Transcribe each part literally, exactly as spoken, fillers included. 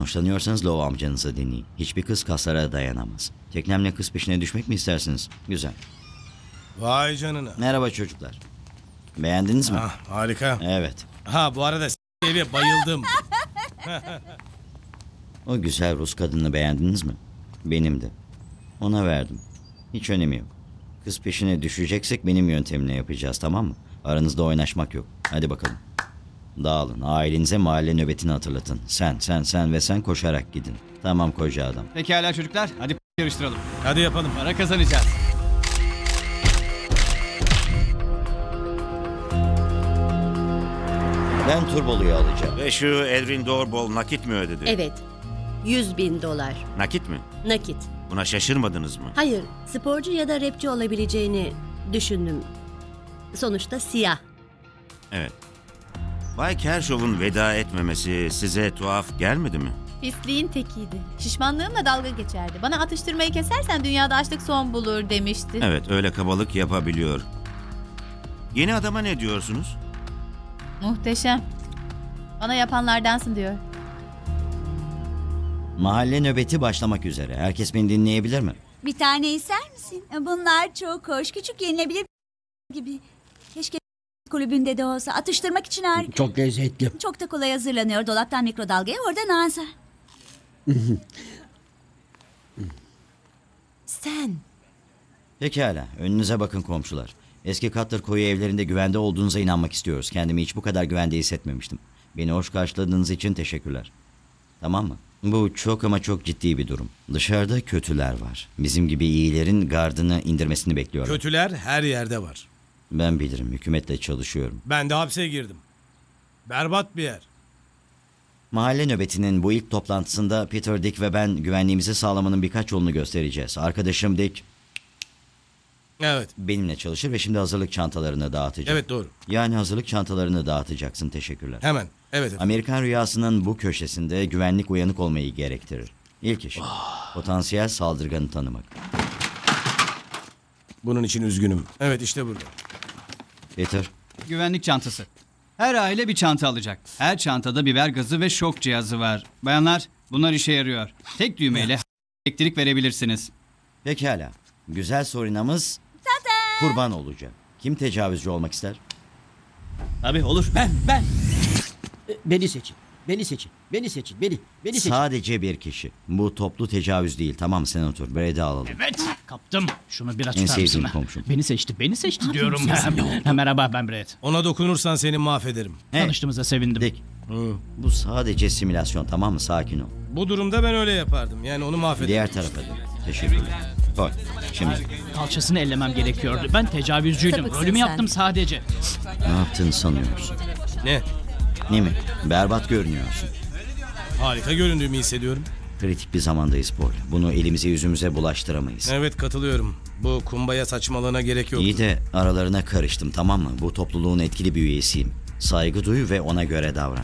Hoşlanıyorsanız Love amcanızı dinleyin. Hiçbir kız kaslara dayanamaz. Teknemle kız peşine düşmek mi istersiniz? Güzel. Vay canına. Merhaba çocuklar. Beğendiniz mi? Ah, harika. Evet. Ha bu arada s- evi bayıldım. O güzel Rus kadını beğendiniz mi? Benim de. Ona verdim. Hiç önemi yok. Kız peşine düşeceksek benim yöntemimle yapacağız, tamam mı? Aranızda oynaşmak yok. Hadi bakalım. Dağılın. Ailenize mahalle nöbetini hatırlatın. Sen, sen, sen ve sen koşarak gidin. Tamam koca adam. Pekala çocuklar, hadi yarıştıralım. Hadi yapalım. Para kazanacağız. Ben turboluyu alacağım. Ve şu Edwin Doorbol nakit mi ödedi? Evet. Yüz bin dolar. Nakit mi? Nakit. Buna şaşırmadınız mı? Hayır, sporcu ya da rapçi olabileceğini düşündüm. Sonuçta siyah. Evet. Bay Kershaw'un veda etmemesi size tuhaf gelmedi mi? Pisliğin tekiydi. Şişmanlığımla dalga geçerdi. Bana atıştırmayı kesersen dünyada açlık son bulur demişti. Evet, öyle kabalık yapabiliyor. Yeni adama ne diyorsunuz? Muhteşem. Bana yapanlardansın diyor. Mahalle nöbeti başlamak üzere. Herkes beni dinleyebilir mi? Bir tane ister misin? Bunlar çok hoş. Küçük yenilebilir gibi. Keşke kulübünde de olsa. Atıştırmak için harika. Çok lezzetli. Çok da kolay hazırlanıyor. Dolaptan mikrodalgaya, oradan ağza. Sen. Pekala. Önünüze bakın komşular. Eski Cutler koyu evlerinde güvende olduğunuza inanmak istiyoruz. Kendimi hiç bu kadar güvende hissetmemiştim. Beni hoş karşıladığınız için teşekkürler. Tamam mı? Bu çok ama çok ciddi bir durum. Dışarıda kötüler var. Bizim gibi iyilerin gardını indirmesini bekliyorlar. Kötüler her yerde var. Ben bilirim. Hükümetle çalışıyorum. Ben de hapse girdim. Berbat bir yer. Mahalle nöbetinin bu ilk toplantısında Peter, Dick ve ben güvenliğimizi sağlamanın birkaç yolunu göstereceğiz. Arkadaşım Dick Evet. benimle çalışır ve şimdi hazırlık çantalarını dağıtacak. Evet doğru. Yani hazırlık çantalarını dağıtacaksın. Teşekkürler. Hemen. Evet efendim. Amerikan rüyasının bu köşesinde güvenlik uyanık olmayı gerektirir. İlk iş, potansiyel saldırganı tanımak. Bunun için üzgünüm. Evet işte burada. Peter, Güvenlik çantası. Her aile bir çanta alacak. Her çantada biber gazı ve şok cihazı var. Bayanlar, bunlar işe yarıyor. Tek düğmeyle elektrik verebilirsiniz. pekala. Güzel sorinamız kurban olacak. Kim tecavüzcü olmak ister? Tabii olur. Ben, ben. E, Beni seçin. Beni seçin. Beni seçin. Beni. Beni seçin. Sadece bir kişi. Bu toplu tecavüz değil. Tamam sen otur. Brady'i alalım. Evet, kaptım. Şunu biraz En tutar sevdiğim mısın? komşum. Beni seçti, beni seçti diyorum. Ha, merhaba, ben Brett. Ona dokunursan seni mahvederim. Hey, Tanıştığımıza sevindim. Dick, bu sadece simülasyon, tamam mı? Sakin ol. Bu durumda ben öyle yapardım. Yani onu mahvederim. Diğer tarafa dön. Teşekkürler. Koy. Şimdi Kalçasını ellemem gerekiyordu. Ben tecavüzcüydüm. Sapıksın Rolümü sen. yaptım sadece. ne yaptığını sanıyorsun? Ne? Ne mi? Berbat görünüyorsun. Harika göründüğümü hissediyorum. Kritik bir zamandayız Paul. Bunu elimize yüzümüze bulaştıramayız. Evet katılıyorum. Bu kumbaya saçmalığına gerek yok. İyi de aralarına karıştım, tamam mı? Bu topluluğun etkili bir üyesiyim. Saygı duy ve ona göre davran.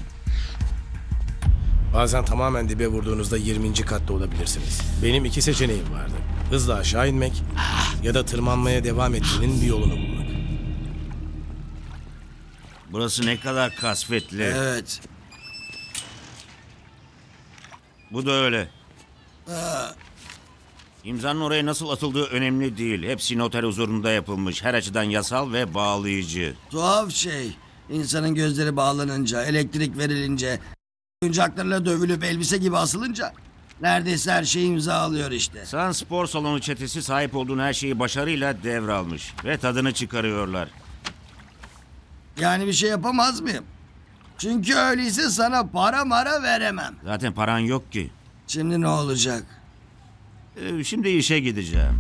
Bazen tamamen dibe vurduğunuzda yirminci katta olabilirsiniz. Benim iki seçeneğim vardı. Hızla aşağı inmek ya da tırmanmaya devam etmenin bir yolunu bulmak. Burası ne kadar kasvetli. Evet. Bu da öyle. İmzanın oraya nasıl atıldığı önemli değil. Hepsi noter huzurunda yapılmış. Her açıdan yasal ve bağlayıcı. Tuhaf şey. İnsanın gözleri bağlanınca, elektrik verilince, oyuncaklarla dövülüp elbise gibi asılınca neredeyse her şeyi imza alıyor işte. San Spor Salonu çetesi sahip olduğun her şeyi başarıyla devralmış. Ve tadını çıkarıyorlar. Yani bir şey yapamaz mıyım? Çünkü öyleyse sana para mara veremem. Zaten paran yok ki. Şimdi ne olacak? Ee, Şimdi işe gideceğim.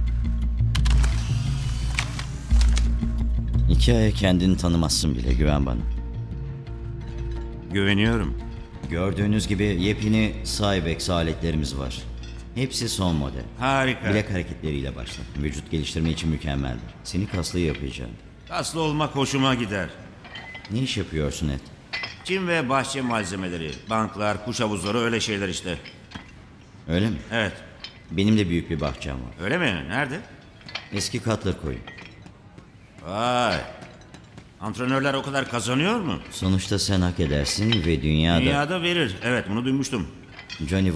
İki aya kendini tanımazsın bile, güven bana. Güveniyorum. Gördüğünüz gibi yepyeni Cybex aletlerimiz var. Hepsi son model. Harika. Bilek hareketleriyle başla. Vücut geliştirme için mükemmeldir. Seni kaslı yapacağım. Kaslı olmak hoşuma gider. Ne iş yapıyorsun Ed? Çim ve bahçe malzemeleri, banklar, kuş havuzları öyle şeyler işte. Öyle mi? Evet. Benim de büyük bir bahçem var. Öyle mi? Nerede? Eski Cutler koyu. Vay. Antrenörler o kadar kazanıyor mu? Sonuçta sen hak edersin ve dünyada... Dünyada verir. Evet bunu duymuştum. Johnny